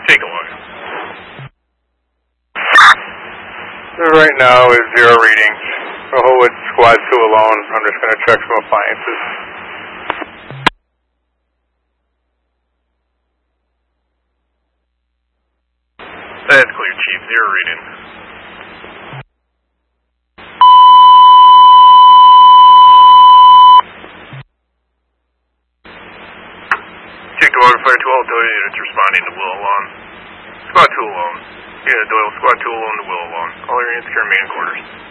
Take a look. Right now is 0 reading. We'll hold with squad 2 alone. I'm just going to check some appliances. That's clear, Chief. 0 reading. Check to Waterfire 2, all Doyle units responding to Willow Lawn. Squad 2 alone. Yeah, Doyle, Squad 2 alone to Willow Lawn. All your units secure main quarters.